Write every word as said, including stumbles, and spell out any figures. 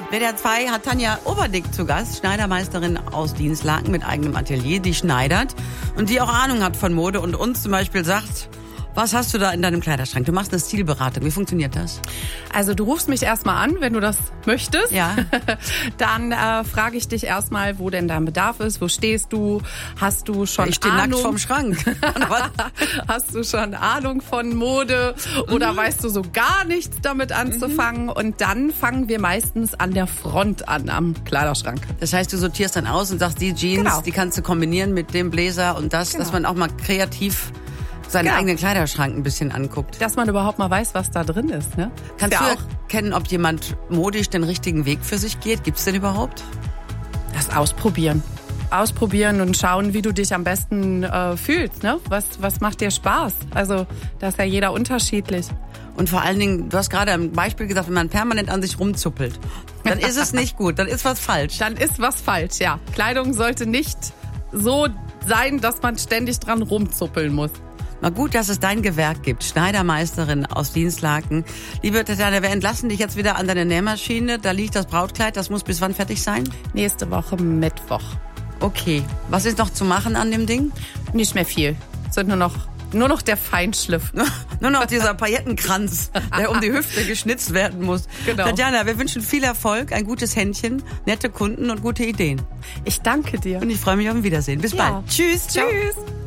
W D R zwei hat Tanja Oberdick zu Gast, Schneidermeisterin aus Dinslaken mit eigenem Atelier, die schneidert und die auch Ahnung hat von Mode und uns zum Beispiel sagt, was hast du da in deinem Kleiderschrank? Du machst eine Stilberatung. Wie funktioniert das? Also du rufst mich erstmal an, wenn du das möchtest. Ja. Dann äh, frage ich dich erstmal, wo denn dein Bedarf ist. Wo stehst du? Hast du schon ich stehe Ahnung? nackt vorm Schrank. Hast du schon Ahnung von Mode? Oder mhm. weißt du so gar nichts damit anzufangen? Mhm. Und dann fangen wir meistens an der Front an, am Kleiderschrank. Das heißt, du sortierst dann aus und sagst, die Jeans, genau. die kannst du kombinieren mit dem Bläser und das, genau. dass man auch mal kreativ seinen genau. eigenen Kleiderschrank ein bisschen anguckt. Dass man überhaupt mal weiß, was da drin ist. Ne? Kannst ja du auch erkennen, ob jemand modisch den richtigen Weg für sich geht? Gibt's den überhaupt? Das ausprobieren. Ausprobieren und schauen, wie du dich am besten äh, fühlst. Ne? Was, was macht dir Spaß? Also, da ist ja jeder unterschiedlich. Und vor allen Dingen, du hast gerade ein Beispiel gesagt, wenn man permanent an sich rumzuppelt, dann ist es nicht gut, dann ist was falsch. Dann ist was falsch, ja. Kleidung sollte nicht so sein, dass man ständig dran rumzuppeln muss. Na gut, dass es dein Gewerk gibt. Schneidermeisterin aus Dinslaken. Liebe Tatjana, wir entlassen dich jetzt wieder an deine Nähmaschine. Da liegt das Brautkleid. Das muss bis wann fertig sein? Nächste Woche Mittwoch. Okay. Was ist noch zu machen an dem Ding? Nicht mehr viel. Es sind nur noch, nur noch der Feinschliff. Nur noch dieser Paillettenkranz, der um die Hüfte geschnitzt werden muss. Genau. Tatjana, wir wünschen viel Erfolg, ein gutes Händchen, nette Kunden und gute Ideen. Ich danke dir. Und ich freue mich auf ein Wiedersehen. Bis ja. bald. Tschüss. Tschüss. Ciao.